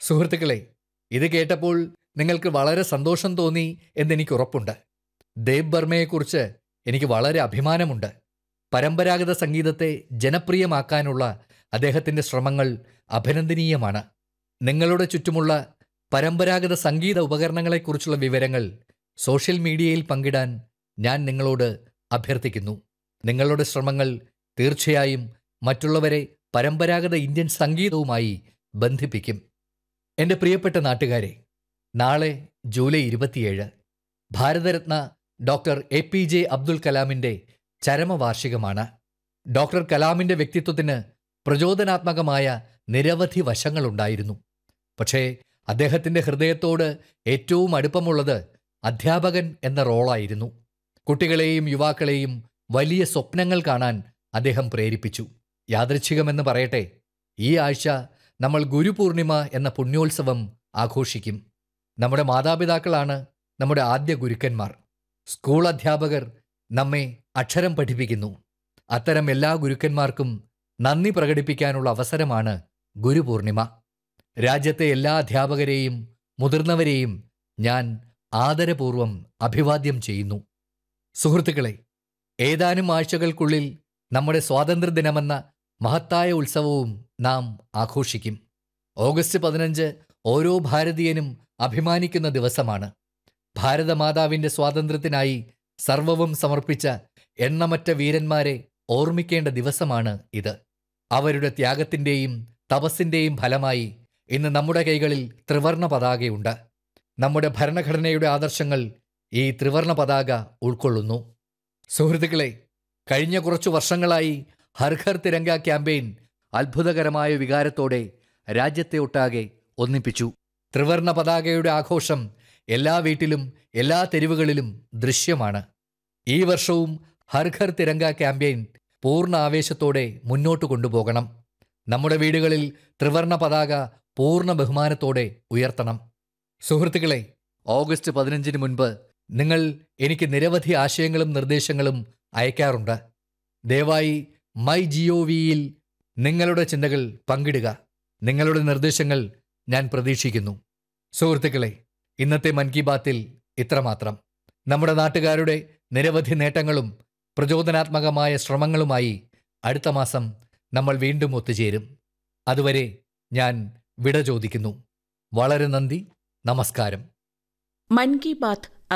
സുഹൃത്തുക്കളെ, ഇത് കേട്ടപ്പോൾ നിങ്ങൾക്ക് വളരെ സന്തോഷം തോന്നി എന്നെനിക്ക് ഉറപ്പുണ്ട്. ദേബ് ബർമയെക്കുറിച്ച് എനിക്ക് വളരെ അഭിമാനമുണ്ട്. പരമ്പരാഗത സംഗീതത്തെ ജനപ്രിയമാക്കാനുള്ള അദ്ദേഹത്തിൻ്റെ ശ്രമങ്ങൾ അഭിനന്ദനീയമാണ്. നിങ്ങളുടെ ചുറ്റുമുള്ള പരമ്പരാഗത സംഗീത ഉപകരണങ്ങളെക്കുറിച്ചുള്ള വിവരങ്ങൾ സോഷ്യൽ മീഡിയയിൽ പങ്കിടാൻ ഞാൻ നിങ്ങളോട് അഭ്യർത്ഥിക്കുന്നു. നിങ്ങളുടെ ശ്രമങ്ങൾ തീർച്ചയായും മറ്റുള്ളവരെ പരമ്പരാഗത ഇന്ത്യൻ സംഗീതവുമായി ബന്ധിപ്പിക്കും. എൻ്റെ പ്രിയപ്പെട്ട നാട്ടുകാരെ, നാളെ July 27 Bharat Ratna doctor APJ Abdul കലാമിൻ്റെ ചരമവാർഷികമാണ്. Doctor കലാമിൻ്റെ വ്യക്തിത്വത്തിന് പ്രചോദനാത്മകമായ നിരവധി വശങ്ങളുണ്ടായിരുന്നു. പക്ഷേ അദ്ദേഹത്തിൻ്റെ ഹൃദയത്തോട് ഏറ്റവും അടുപ്പമുള്ളത് അധ്യാപകൻ എന്ന റോളായിരുന്നു. കുട്ടികളെയും യുവാക്കളെയും വലിയ സ്വപ്നങ്ങൾ കാണാൻ അദ്ദേഹം പ്രേരിപ്പിച്ചു. യാദൃച്ഛികമെന്ന് പറയട്ടെ, ഈ ആഴ്ച നമ്മൾ ഗുരുപൂർണിമ എന്ന പുണ്യോത്സവം ആഘോഷിക്കും. നമ്മുടെ മാതാപിതാക്കളാണ് നമ്മുടെ ആദ്യ ഗുരുക്കന്മാർ. സ്കൂൾ അധ്യാപകർ നമ്മെ അക്ഷരം പഠിപ്പിക്കുന്നു. അത്തരം എല്ലാ ഗുരുക്കന്മാർക്കും നന്ദി പ്രകടിപ്പിക്കാനുള്ള അവസരമാണ് ഗുരുപൂർണിമ. രാജ്യത്തെ എല്ലാ അധ്യാപകരെയും മുതിർന്നവരെയും ഞാൻ ആദരപൂർവ്വം അഭിവാദ്യം ചെയ്യുന്നു. സുഹൃത്തുക്കളെ, ഏതാനും ആഴ്ചകൾക്കുള്ളിൽ നമ്മുടെ സ്വാതന്ത്ര്യദിനമെന്ന മഹത്തായ ഉത്സവവും നാം ആഘോഷിക്കും. ഓഗസ്റ്റ് 15 ഓരോ ഭാരതീയനും അഭിമാനിക്കുന്ന ദിവസമാണ്. ഭാരതമാതാവിൻ്റെ സ്വാതന്ത്ര്യത്തിനായി സർവവും സമർപ്പിച്ച എണ്ണമറ്റ വീരന്മാരെ ഓർമ്മിക്കേണ്ട ദിവസമാണ് ഇത്. അവരുടെ ത്യാഗത്തിൻ്റെയും തപസ്സിൻ്റെയും ഫലമായി ഇന്ന് നമ്മുടെ കൈകളിൽ ത്രിവർണ പതാകയുണ്ട്. നമ്മുടെ ഭരണഘടനയുടെ ആദർശങ്ങൾ ഈ ത്രിവർണ പതാക ഉൾക്കൊള്ളുന്നു. സുഹൃത്തുക്കളെ, കഴിഞ്ഞ കുറച്ചു വർഷങ്ങളായി ഹർ ഘർ തിരങ്ക ക്യാമ്പയിൻ അത്ഭുതകരമായ വികാരത്തോടെ രാജ്യത്തെ ഒട്ടാകെ ഒന്നിപ്പിച്ചു. ത്രിവർണ പതാകയുടെ ആഘോഷം എല്ലാ വീട്ടിലും എല്ലാ തെരുവുകളിലും ദൃശ്യമാണ്. ഈ വർഷവും ഹർ ഘർ തിരങ്ക ക്യാമ്പയിൻ പൂർണ്ണ ആവേശത്തോടെ മുന്നോട്ട് കൊണ്ടുപോകണം. നമ്മുടെ വീടുകളിൽ ത്രിവർണ പതാക പൂർണ്ണ ബഹുമാനത്തോടെ ഉയർത്തണം. സുഹൃത്തുക്കളെ, ഓഗസ്റ്റ് 15 മുൻപ് നിങ്ങൾ എനിക്ക് നിരവധി ആശയങ്ങളും നിർദ്ദേശങ്ങളും അയക്കാറുണ്ട്. ദയവായി MyGOVയിൽ നിങ്ങളുടെ ചിന്തകൾ പങ്കിടുക. നിങ്ങളുടെ നിർദ്ദേശങ്ങൾ ഞാൻ പ്രതീക്ഷിക്കുന്നു. സുഹൃത്തുക്കളെ, ഇന്നത്തെ മൻ കി ബാത്തിൽ ഇത്രമാത്രം. നമ്മുടെ നാട്ടുകാരുടെ നിരവധി നേട്ടങ്ങളും പ്രചോദനാത്മകമായ ശ്രമങ്ങളുമായി അടുത്ത മാസം നമ്മൾ വീണ്ടും ഒത്തുചേരും. അതുവരെ ഞാൻ വിട ചോദിക്കുന്നു. വളരെ നന്ദി. നമസ്കാരം. മൻ കി ബാത്ത്